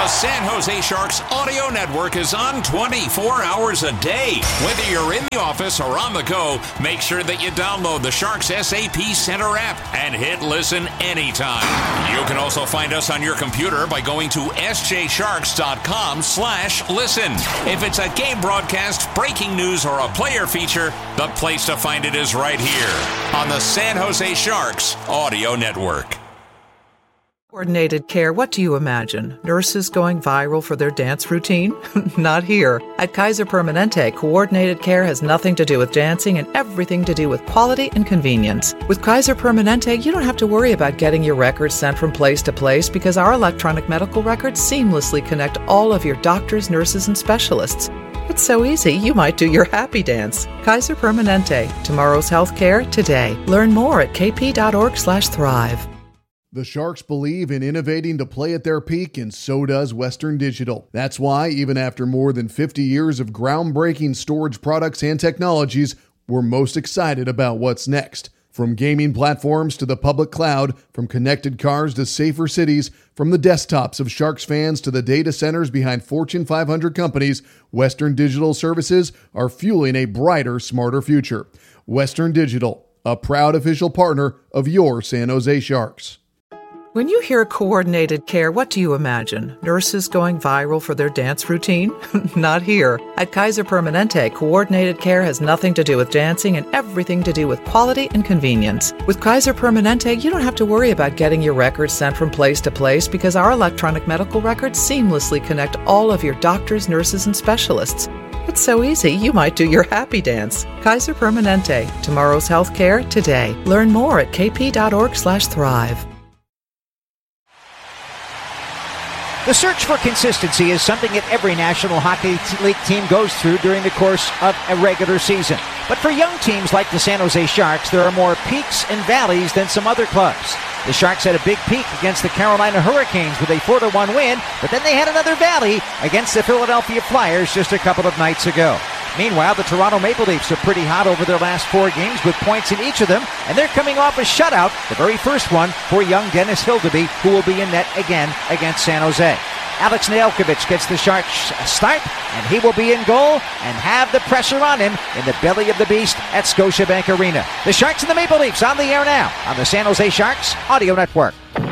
The San Jose Sharks Audio Network is on 24 hours a day. Whether you're in the office or on the go, make sure that you download the Sharks SAP Center app and hit listen anytime. You can also find us on your computer by going to sjsharks.com/listen. If it's a game broadcast, breaking news, or a player feature, the place to find it is right here on the San Jose Sharks Audio Network. Coordinated care, what do you imagine? Nurses going viral for their dance routine? Not here. At Kaiser Permanente, coordinated care has nothing to do with dancing and everything to do with quality and convenience. With Kaiser Permanente, you don't have to worry about getting your records sent from place to place because our electronic medical records seamlessly connect all of your doctors, nurses, and specialists. It's so easy, you might do your happy dance. Kaiser Permanente, tomorrow's healthcare today. Learn more at kp.org/thrive. The Sharks believe in innovating to play at their peak, and so does Western Digital. That's why, even after more than 50 years of groundbreaking storage products and technologies, we're most excited about what's next. From gaming platforms to the public cloud, from connected cars to safer cities, from the desktops of Sharks fans to the data centers behind Fortune 500 companies, Western Digital services are fueling a brighter, smarter future. Western Digital, a proud official partner of your San Jose Sharks. When you hear coordinated care, what do you imagine? Nurses going viral for their dance routine? Not here. At Kaiser Permanente, coordinated care has nothing to do with dancing and everything to do with quality and convenience. With Kaiser Permanente, you don't have to worry about getting your records sent from place to place because our electronic medical records seamlessly connect all of your doctors, nurses, and specialists. It's so easy, you might do your happy dance. Kaiser Permanente, tomorrow's healthcare today. Learn more at kp.org/thrive. The search for consistency is something that every National Hockey League team goes through during the course of a regular season. But for young teams like the San Jose Sharks, there are more peaks and valleys than some other clubs. The Sharks had a big peak against the Carolina Hurricanes with a 4-1 win, but then they had another valley against the Philadelphia Flyers just a couple of nights ago. Meanwhile, the Toronto Maple Leafs are pretty hot over their last 4 games with points in each of them, and they're coming off a shutout, the very first one for young Dennis Hildeby, who will be in net again against San Jose. Alex Nedeljkovic gets the Sharks a start, and he will be in goal and have the pressure on him in the belly of the beast at Scotiabank Arena. The Sharks and the Maple Leafs on the air now on the San Jose Sharks Audio Network.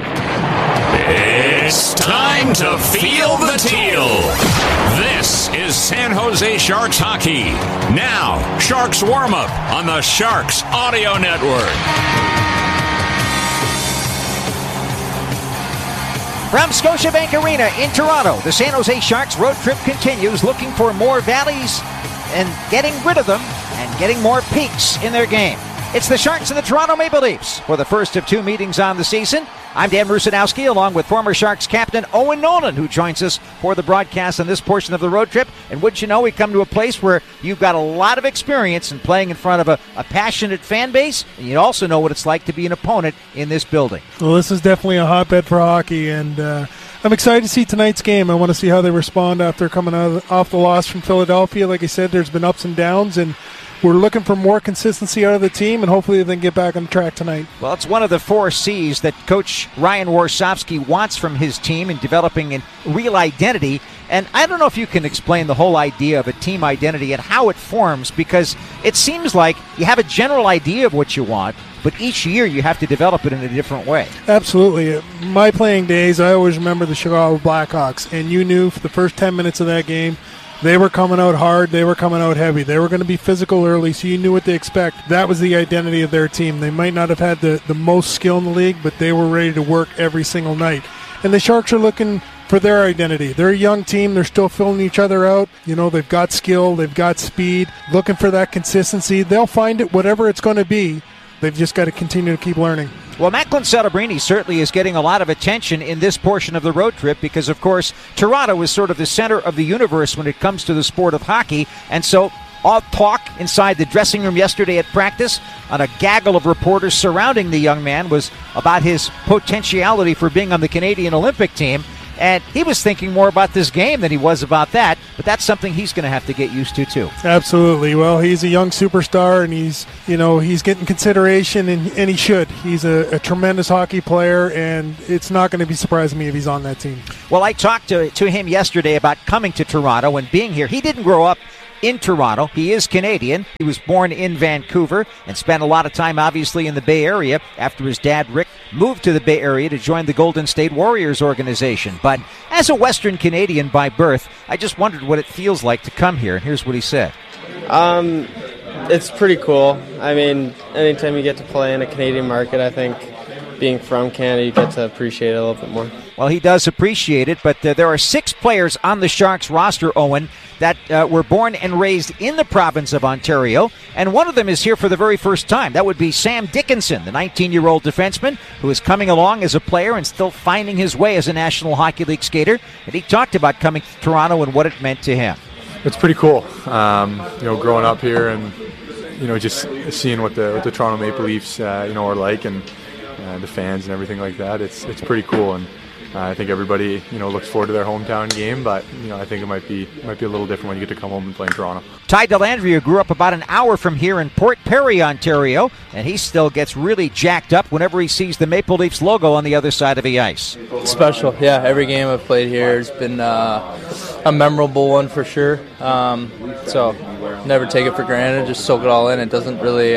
It's time to feel the teal. This is San Jose Sharks hockey. Now, Sharks warm-up on the Sharks Audio Network. From Scotiabank Arena in Toronto, the San Jose Sharks road trip continues, looking for more valleys and getting rid of them and getting more peaks in their game. It's the Sharks and the Toronto Maple Leafs for the first of 2 meetings on the season. I'm Dan Rusanowski, along with former Sharks captain Owen Nolan, who joins us for the broadcast on this portion of the road trip. And wouldn't you know, we come to a place where you've got a lot of experience in playing in front of a passionate fan base, and you also know what it's like to be an opponent in this building. Well, this is definitely a hotbed for hockey, and I'm excited to see tonight's game. I want to see how they respond after coming off the loss from Philadelphia. Like I said, there's been ups and downs, and we're looking for more consistency out of the team, and hopefully they can get back on track tonight. Well, it's one of the 4 C's that Coach Ryan Warsofsky wants from his team in developing a real identity. And I don't know if you can explain the whole idea of a team identity and how it forms, because it seems like you have a general idea of what you want, but each year you have to develop it in a different way. Absolutely. My playing days, I always remember the Chicago Blackhawks, and you knew for the first 10 minutes of that game, they were coming out hard. They were coming out heavy. They were going to be physical early, so you knew what to expect. That was the identity of their team. They might not have had the most skill in the league, but they were ready to work every single night. And the Sharks are looking for their identity. They're a young team. They're still filling each other out. You know, they've got skill. They've got speed. Looking for that consistency. They'll find it, whatever it's going to be. They've just got to continue to keep learning. Well, Macklin Celebrini certainly is getting a lot of attention in this portion of the road trip because, of course, Toronto is sort of the center of the universe when it comes to the sport of hockey. And so all talk inside the dressing room yesterday at practice on a gaggle of reporters surrounding the young man was about his potentiality for being on the Canadian Olympic team. And he was thinking more about this game than he was about that, but that's something he's going to have to get used to, too. Absolutely. Well, he's a young superstar, and he's getting consideration, and he should. He's a tremendous hockey player, and it's not going to be surprising me if he's on that team. Well, I talked to him yesterday about coming to Toronto and being here. He didn't grow up in Toronto. He is Canadian. He was born in Vancouver and spent a lot of time, obviously, in the Bay Area after his dad, Rick, moved to the Bay Area to join the Golden State Warriors organization. But as a Western Canadian by birth, I just wondered what it feels like to come here, and here's what he said. It's pretty cool. I mean, anytime you get to play in a Canadian market, I think being from Canada, you get to appreciate it a little bit more. Well, he does appreciate it, but there are 6 players on the Sharks roster, Owen, that were born and raised in the province of Ontario, and one of them is here for the very first time. That would be Sam Dickinson, the 19-year-old defenseman who is coming along as a player and still finding his way as a National Hockey League skater. And he talked about coming to Toronto and what it meant to him. It's pretty cool, growing up here and just seeing what the Toronto Maple Leafs are like, and the fans and everything like that. It's pretty cool, and I think everybody looks forward to their hometown game, but I think it might be a little different when you get to come home and play in Toronto. Ty Dellandrea grew up about an hour from here in Port Perry, Ontario, and he still gets really jacked up whenever he sees the Maple Leafs logo on the other side of the ice. Special, yeah. Every game I've played here has been a memorable one for sure. So never take it for granted. Just soak it all in. It doesn't really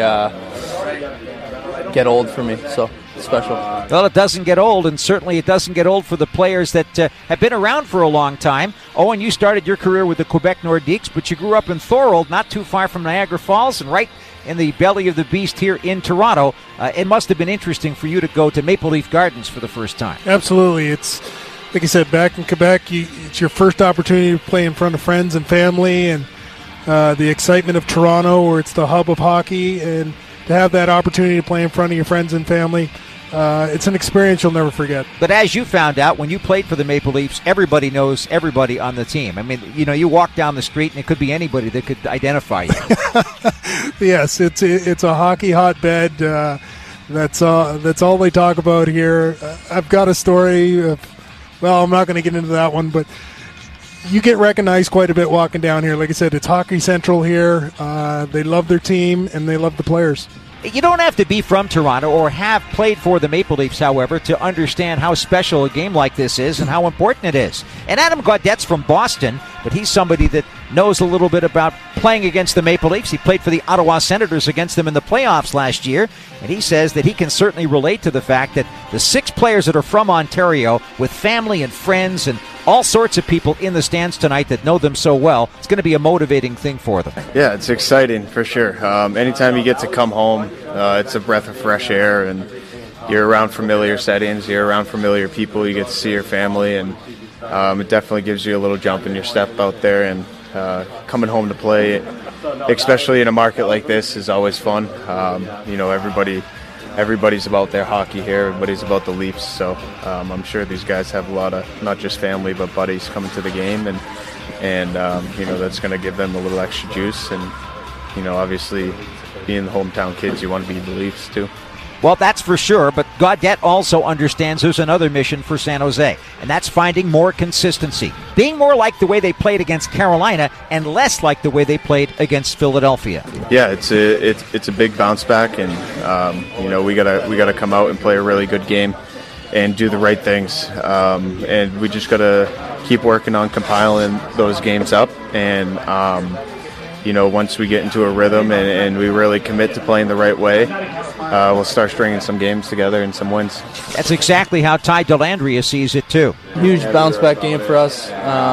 get old for me. So. Special. Well, it doesn't get old, and certainly it doesn't get old for the players that have been around for a long time. Owen, you started your career with the Quebec Nordiques, but you grew up in Thorold, not too far from Niagara Falls, and right in the belly of the beast here in Toronto. It must have been interesting for you to go to Maple Leaf Gardens for the first time. Absolutely. It's, like I said, back in Quebec, it's your first opportunity to play in front of friends and family, and the excitement of Toronto, where it's the hub of hockey, and to have that opportunity to play in front of your friends and family, it's an experience you'll never forget. But as you found out, when you played for the Maple Leafs, everybody knows everybody on the team. I mean, you walk down the street and it could be anybody that could identify you. Yes, it's a hockey hotbed. That's all they talk about here. I've got a story of, well, I'm not going to get into that one, but you get recognized quite a bit walking down here. Like I said, it's Hockey Central here. They love their team, and they love the players. You don't have to be from Toronto or have played for the Maple Leafs, however, to understand how special a game like this is and how important it is. And Adam Gaudette's from Boston, but he's somebody that knows a little bit about playing against the Maple Leafs. He played for the Ottawa Senators against them in the playoffs last year, and he says that he can certainly relate to the fact that the 6 players that are from Ontario, with family and friends and all sorts of people in the stands tonight that know them so well, it's going to be a motivating thing for them. Yeah, it's exciting for sure. Anytime you get to come home, it's a breath of fresh air, and you're around familiar settings, you're around familiar people, you get to see your family, and it definitely gives you a little jump in your step out there, and coming home to play, especially in a market like this, is always fun. Everybody's about their hockey here. Everybody's about the Leafs. So I'm sure these guys have a lot of not just family but buddies coming to the game, and that's going to give them a little extra juice. And obviously, being the hometown kids, you want to be the Leafs too. Well, that's for sure, but Gaudette also understands there's another mission for San Jose, and that's finding more consistency. Being more like the way they played against Carolina and less like the way they played against Philadelphia. Yeah, it's a big bounce back, and we gotta come out and play a really good game and do the right things. And we just gotta keep working on compiling those games up, and once we get into a rhythm and we really commit to playing the right way, we'll start stringing some games together and some wins. That's exactly how Ty Dellandrea sees it, too. Huge bounce-back game for us.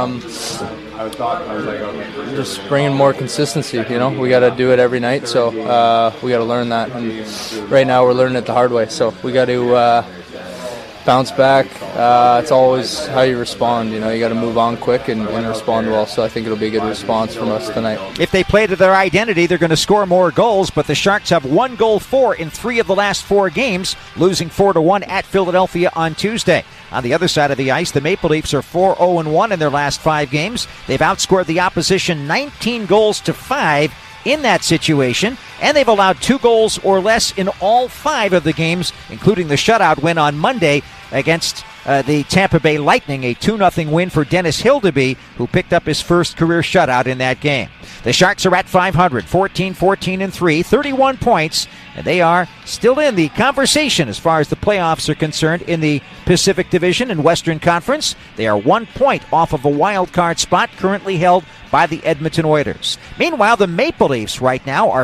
Just bringing more consistency, We got to do it every night, so we got to learn that. And right now we're learning it the hard way, so we got to bounce back. It's always how you respond. You got to move on quick and respond well. So I think it'll be a good response from us tonight. If they play to their identity, they're going to score more goals. But the Sharks have 1 goal for in 3 of the last 4 games, losing 4-1 at Philadelphia on Tuesday. On the other side of the ice, the Maple Leafs are 4-0-1 in their last 5 games. They've outscored the opposition 19 goals to 5 in that situation, and they've allowed 2 goals or less in all 5 of the games, including the shutout win on Monday against the Tampa Bay Lightning, a 2-0 win for Dennis Hildeby, who picked up his first career shutout in that game. The Sharks are at 500, 14-14-3, 31 points, and they are still in the conversation as far as the playoffs are concerned in the Pacific Division and Western Conference. They are 1 point off of a wild card spot currently held by the Edmonton Oilers. Meanwhile, the Maple Leafs right now are